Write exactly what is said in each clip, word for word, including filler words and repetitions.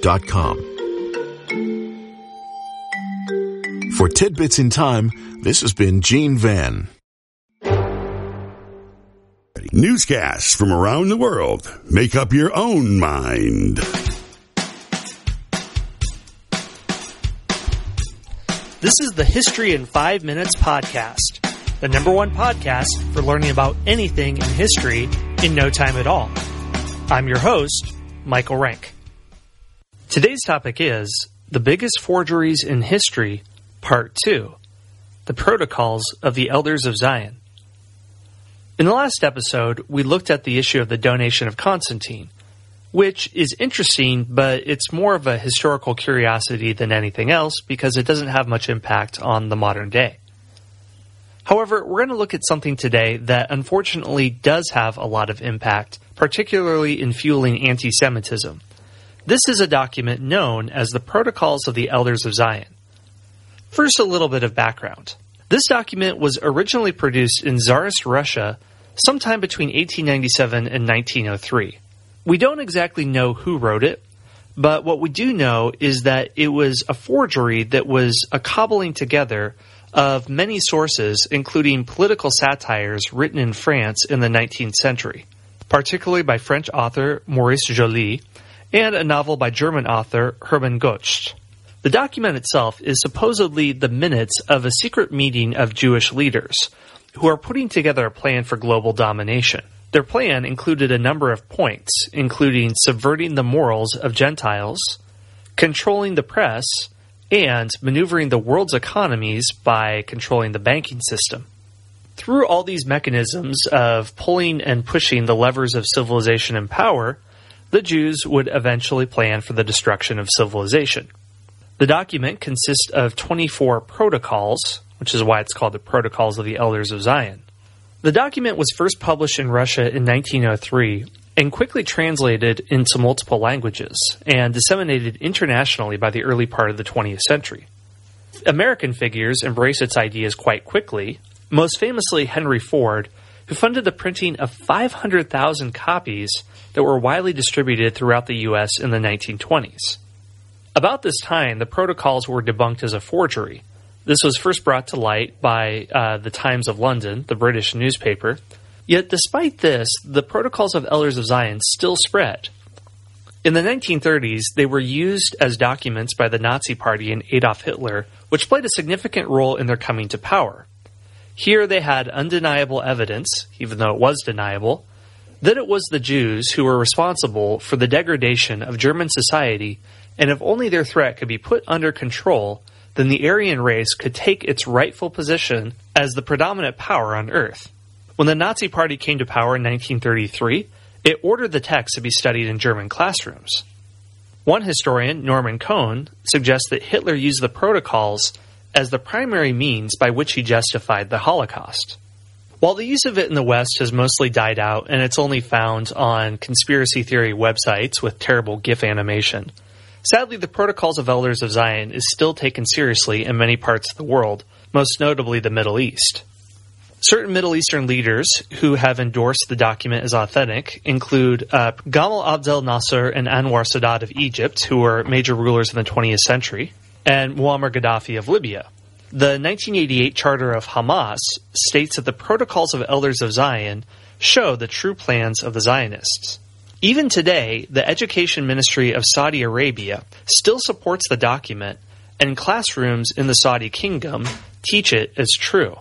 dot com. For Tidbits in Time, this has been Gene Van. Newscasts from around the world. Make up your own mind. This is the History in Five Minutes podcast, the number one podcast for learning about anything in history in no time at all. I'm your host, Michael Rank. Today's topic is the biggest forgeries in history, Part two, the Protocols of the Elders of Zion. In the last episode, we looked at the issue of the donation of Constantine, which is interesting, but it's more of a historical curiosity than anything else because it doesn't have much impact on the modern day. However, we're going to look at something today that unfortunately does have a lot of impact, particularly in fueling anti-Semitism. This is a document known as the Protocols of the Elders of Zion. First, a little bit of background. This document was originally produced in Tsarist Russia sometime between eighteen ninety-seven and nineteen oh three. We don't exactly know who wrote it, but what we do know is that it was a forgery that was a cobbling together of many sources, including political satires written in France in the nineteenth century, particularly by French author Maurice Joly and a novel by German author Hermann Goetz. The document itself is supposedly the minutes of a secret meeting of Jewish leaders who are putting together a plan for global domination. Their plan included a number of points, including subverting the morals of Gentiles, controlling the press, and maneuvering the world's economies by controlling the banking system. Through all these mechanisms of pulling and pushing the levers of civilization and power, the Jews would eventually plan for the destruction of civilization. The document consists of twenty-four protocols, which is why it's called the Protocols of the Elders of Zion. The document was first published in Russia in nineteen oh three and quickly translated into multiple languages and disseminated internationally by the early part of the twentieth century. American figures embraced its ideas quite quickly, most famously Henry Ford, who funded the printing of five hundred thousand copies that were widely distributed throughout the U S in the nineteen twenties. About this time, the protocols were debunked as a forgery. This was first brought to light by uh, the Times of London, the British newspaper. Yet despite this, the Protocols of Elders of Zion still spread. In the nineteen thirties, they were used as documents by the Nazi Party and Adolf Hitler, which played a significant role in their coming to power. Here they had undeniable evidence, even though it was deniable, that it was the Jews who were responsible for the degradation of German society, and if only their threat could be put under control, then the Aryan race could take its rightful position as the predominant power on Earth. When the Nazi Party came to power in nineteen thirty-three, it ordered the text to be studied in German classrooms. One historian, Norman Cohn, suggests that Hitler used the protocols as the primary means by which he justified the Holocaust. While the use of it in the West has mostly died out and it's only found on conspiracy theory websites with terrible GIF animation, sadly the Protocols of Elders of Zion is still taken seriously in many parts of the world, most notably the Middle East. Certain Middle Eastern leaders who have endorsed the document as authentic include uh, Gamal Abdel Nasser and Anwar Sadat of Egypt, who were major rulers in the twentieth century, and Muammar Gaddafi of Libya. The nineteen eighty-eight Charter of Hamas states that the Protocols of Elders of Zion show the true plans of the Zionists. Even today, the Education Ministry of Saudi Arabia still supports the document, and classrooms in the Saudi kingdom teach it as true.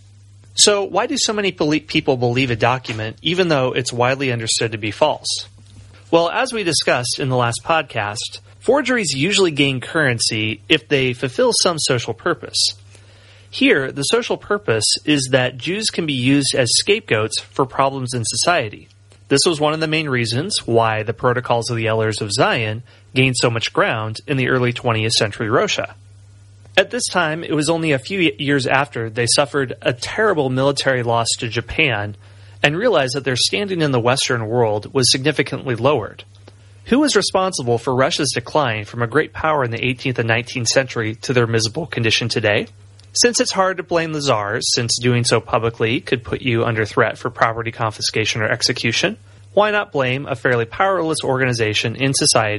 So why do so many people believe a document even though it's widely understood to be false? Well, as we discussed in the last podcast, forgeries usually gain currency if they fulfill some social purpose. Here, the social purpose is that Jews can be used as scapegoats for problems in society. This was one of the main reasons why the Protocols of the Elders of Zion gained so much ground in the early twentieth century Russia. At this time, it was only a few years after they suffered a terrible military loss to Japan and realized that their standing in the Western world was significantly lowered. Who was responsible for Russia's decline from a great power in the eighteenth and nineteenth century to their miserable condition today? Since it's hard to blame the czars, since doing so publicly could put you under threat for property confiscation or execution, why not blame a fairly powerless organization in society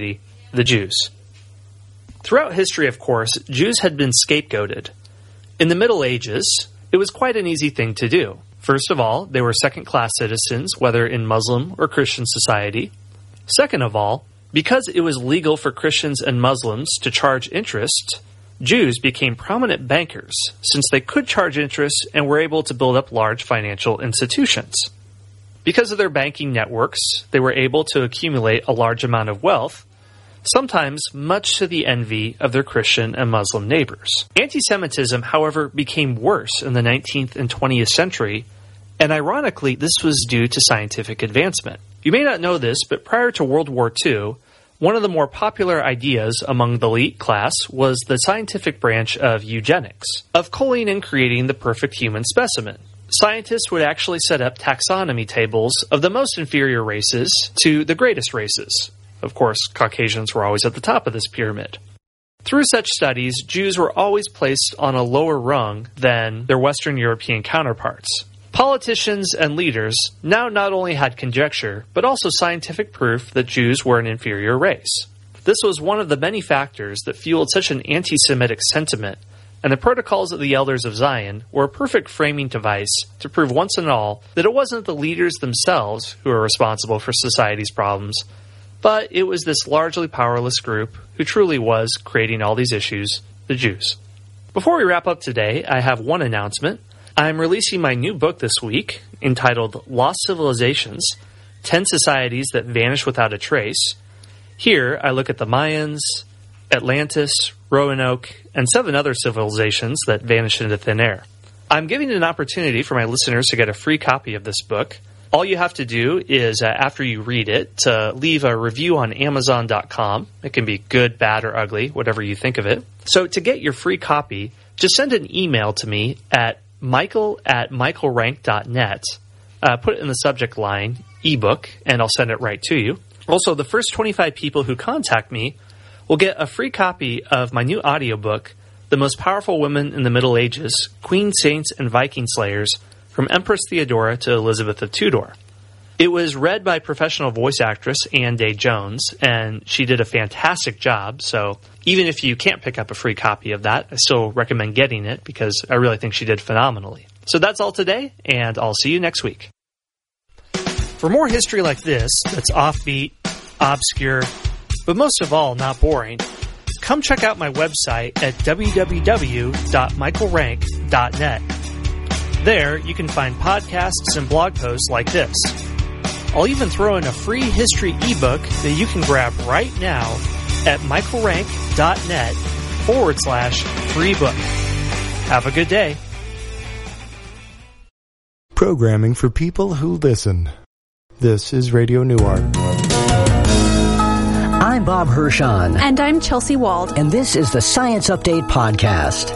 the Jews. Throughout history, of course, Jews had been scapegoated. In the Middle Ages, it was quite an easy thing to do. First of all, they were second-class citizens, whether in Muslim or Christian society. Second of all, because it was legal for Christians and Muslims to charge interest, Jews became prominent bankers since they could charge interest and were able to build up large financial institutions. Because of their banking networks, they were able to accumulate a large amount of wealth, sometimes much to the envy of their Christian and Muslim neighbors. Anti-Semitism, however, became worse in the nineteenth and twentieth century, and ironically, this was due to scientific advancement. You may not know this, but prior to World War Two, one of the more popular ideas among the elite class was the scientific branch of eugenics, of culling and creating the perfect human specimen. Scientists would actually set up taxonomy tables of the most inferior races to the greatest races. Of course, Caucasians were always at the top of this pyramid. Through such studies, Jews were always placed on a lower rung than their Western European counterparts. Politicians and leaders now not only had conjecture, but also scientific proof that Jews were an inferior race. This was one of the many factors that fueled such an anti-Semitic sentiment, and the Protocols of the Elders of Zion were a perfect framing device to prove once and all that it wasn't the leaders themselves who were responsible for society's problems, but it was this largely powerless group who truly was creating all these issues, the Jews. Before we wrap up today, I have one announcement. I'm releasing my new book this week, entitled Lost Civilizations, ten Societies That Vanish Without a Trace. Here, I look at the Mayans, Atlantis, Roanoke, and seven other civilizations that vanished into thin air. I'm giving an opportunity for my listeners to get a free copy of this book. All you have to do is, uh, after you read it, to leave a review on Amazon dot com. It can be good, bad, or ugly, whatever you think of it. So to get your free copy, just send an email to me at michael at michael rank dot net. Uh, put it in the subject line, ebook, and I'll send it right to you. Also, the first twenty-five people who contact me will get a free copy of my new audiobook, The Most Powerful Women in the Middle Ages, Queen Saints and Viking Slayers, from Empress Theodora to Elizabeth of Tudor. It was read by professional voice actress Ann Day-Jones, and she did a fantastic job, so even if you can't pick up a free copy of that, I still recommend getting it because I really think she did phenomenally. So that's all today, and I'll see you next week. For more history like this, that's offbeat, obscure, but most of all, not boring, come check out my website at w w w dot michael rank dot net. There, you can find podcasts and blog posts like this. I'll even throw in a free history ebook that you can grab right now at michael rank dot net forward slash free book. Have a good day. Programming for people who listen. This is Radio Newark. I'm Bob Hirschon. And I'm Chelsea Wald. And this is the Science Update Podcast.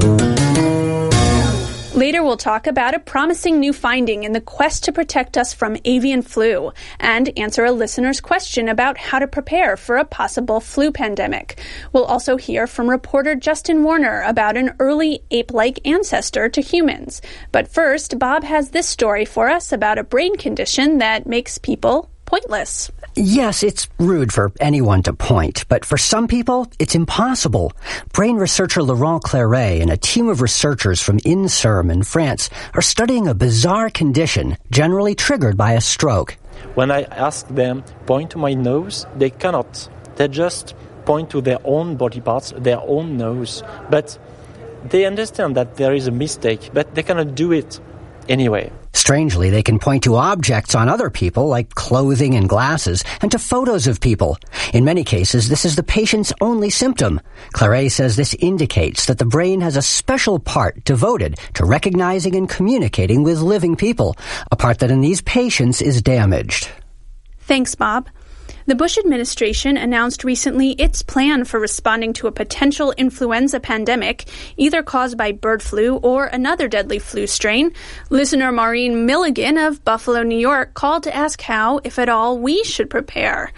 Later, we'll talk about a promising new finding in the quest to protect us from avian flu and answer a listener's question about how to prepare for a possible flu pandemic. We'll also hear from reporter Justin Warner about an early ape-like ancestor to humans. But first, Bob has this story for us about a brain condition that makes people pointless. Yes, it's rude for anyone to point, but for some people, it's impossible. Brain researcher Laurent Claret and a team of researchers from INSERM in France are studying a bizarre condition generally triggered by a stroke. When I ask them, point to my nose, they cannot. They just point to their own body parts, their own nose. But they understand that there is a mistake, but they cannot do it anyway. Strangely, they can point to objects on other people, like clothing and glasses, and to photos of people. In many cases, this is the patient's only symptom. Claret says this indicates that the brain has a special part devoted to recognizing and communicating with living people, a part that in these patients is damaged. Thanks, Bob. The Bush administration announced recently its plan for responding to a potential influenza pandemic, either caused by bird flu or another deadly flu strain. Listener Maureen Milligan of Buffalo, New York, called to ask how, if at all, we should prepare.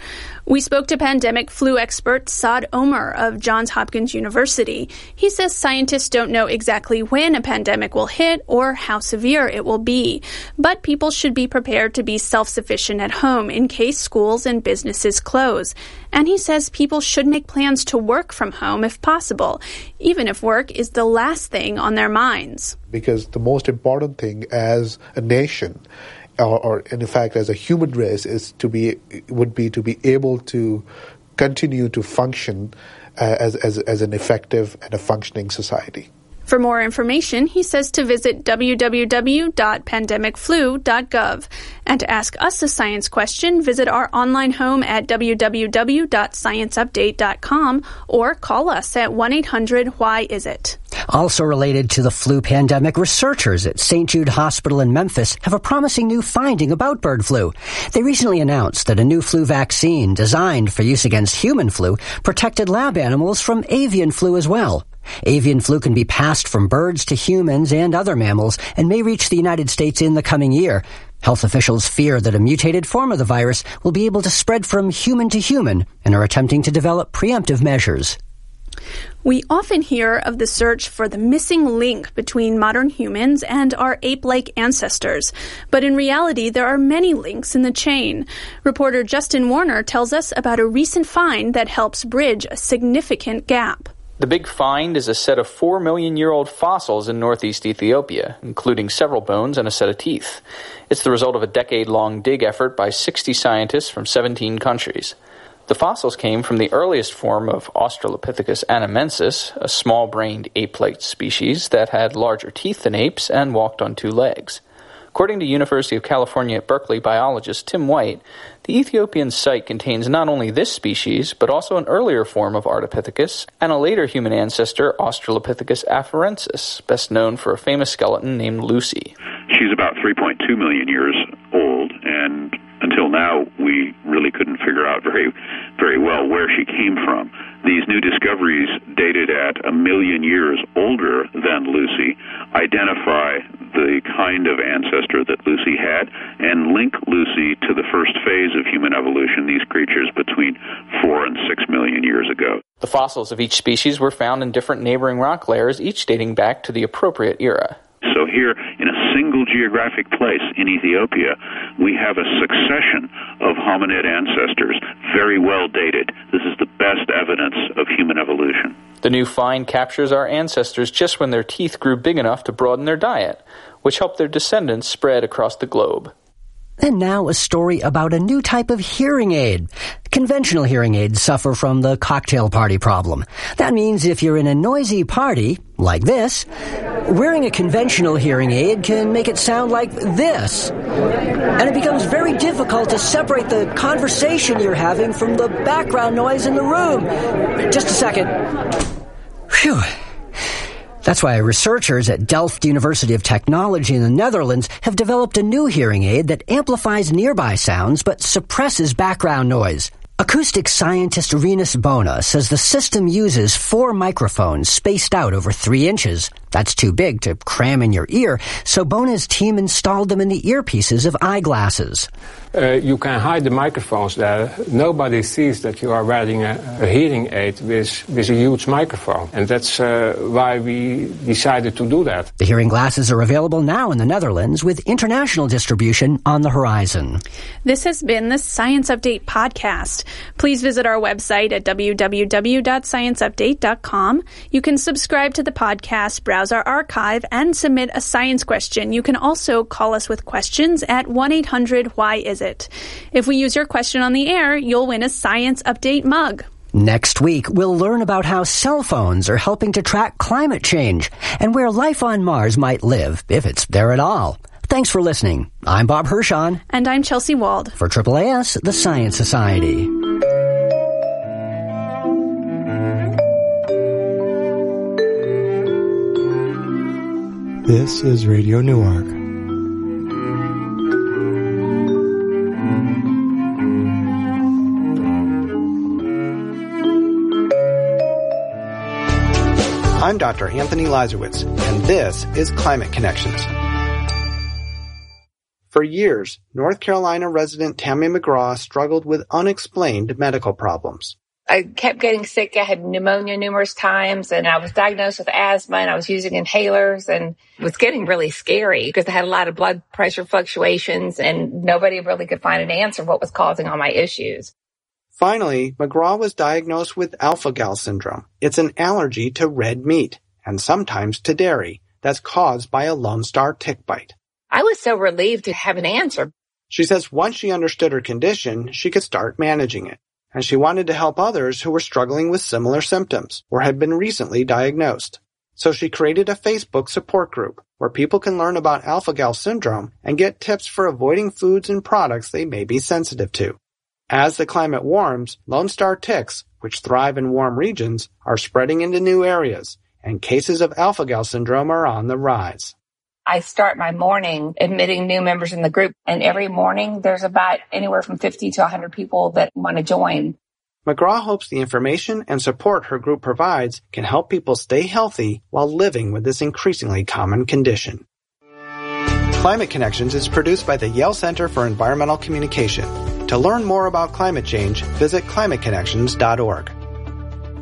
We spoke to pandemic flu expert Saad Omer of Johns Hopkins University. He says scientists don't know exactly when a pandemic will hit or how severe it will be, but people should be prepared to be self-sufficient at home in case schools and businesses close. And he says people should make plans to work from home if possible, even if work is the last thing on their minds. Because the most important thing as a nation, or, or in fact as a human race, is to be would be to be able to continue to function uh, as, as as an effective and a functioning society. For more information, he says to visit w w w dot pandemic flu dot gov. And to ask us a science question, visit our online home at w w w dot science update dot com or call us at one eight hundred why is it. Also related to the flu pandemic, researchers at Saint Jude Hospital in Memphis have a promising new finding about bird flu. They recently announced that a new flu vaccine designed for use against human flu protected lab animals from avian flu as well. Avian flu can be passed from birds to humans and other mammals and may reach the United States in the coming year. Health officials fear that a mutated form of the virus will be able to spread from human to human and are attempting to develop preemptive measures. We often hear of the search for the missing link between modern humans and our ape-like ancestors. But in reality, there are many links in the chain. Reporter Justin Warner tells us about a recent find that helps bridge a significant gap. The big find is a set of four million year old fossils in northeast Ethiopia, including several bones and a set of teeth. It's the result of a decade-long dig effort by sixty scientists from seventeen countries. The fossils came from the earliest form of Australopithecus anamensis, a small-brained ape-like species that had larger teeth than apes and walked on two legs. According to University of California at Berkeley biologist Tim White, the Ethiopian site contains not only this species, but also an earlier form of Ardipithecus and a later human ancestor, Australopithecus afarensis, best known for a famous skeleton named Lucy. She's about three point two million years old, and until now we really couldn't figure out very, very well where she came from. These new discoveries, dated at a million years older than Lucy, identify the kind of ancestor that Lucy had and link Lucy to the first phase of human evolution, these creatures between four and six million years ago. The fossils of each species were found in different neighboring rock layers, each dating back to the appropriate era. So here, in a single geographic place in Ethiopia, we have a succession of hominid ancestors, very well dated. This is the best evidence of human evolution. The new find captures our ancestors just when their teeth grew big enough to broaden their diet, which helped their descendants spread across the globe. And now a story about a new type of hearing aid. Conventional hearing aids suffer from the cocktail party problem. That means if you're in a noisy party, like this, wearing a conventional hearing aid can make it sound like this. And it becomes very difficult to separate the conversation you're having from the background noise in the room. Just a second. Phew. That's why researchers at Delft University of Technology in the Netherlands have developed a new hearing aid that amplifies nearby sounds but suppresses background noise. Acoustic scientist Rinus Bona says the system uses four microphones spaced out over three inches. That's too big to cram in your ear, so Bona's team installed them in the earpieces of eyeglasses. Uh, you can hide the microphones there. Nobody sees that you are wearing a, a hearing aid with, with a huge microphone. And that's uh, why we decided to do that. The hearing glasses are available now in the Netherlands with international distribution on the horizon. This has been the Science Update podcast. Please visit our website at w w w dot science update dot com. You can subscribe to the podcast, browse our archive, and submit a science question. You can also call us with questions at one eight hundred why is it. If we use your question on the air, you'll win a Science Update mug. Next week, we'll learn about how cell phones are helping to track climate change and where life on Mars might live, if it's there at all. Thanks for listening. I'm Bob Hirschon. And I'm Chelsea Wald. For triple A S, the Science Society. This is Radio Newark. I'm Doctor Anthony Lazarowitz, and this is Climate Connections. For years, North Carolina resident Tammy McGraw struggled with unexplained medical problems. I kept getting sick. I had pneumonia numerous times, and I was diagnosed with asthma, and I was using inhalers, and it was getting really scary because I had a lot of blood pressure fluctuations, and nobody really could find an answer what was causing all my issues. Finally, McGraw was diagnosed with alpha-gal syndrome. It's an allergy to red meat, and sometimes to dairy, that's caused by a Lone Star tick bite. I was so relieved to have an answer. She says once she understood her condition, she could start managing it, and she wanted to help others who were struggling with similar symptoms or had been recently diagnosed. So she created a Facebook support group where people can learn about alpha-gal syndrome and get tips for avoiding foods and products they may be sensitive to. As the climate warms, Lone Star ticks, which thrive in warm regions, are spreading into new areas, and cases of alpha-gal syndrome are on the rise. I start my morning admitting new members in the group, and every morning there's about anywhere from fifty to one hundred people that want to join. McGraw hopes the information and support her group provides can help people stay healthy while living with this increasingly common condition. Climate Connections is produced by the Yale Center for Environmental Communication. To learn more about climate change, visit climate connections dot org.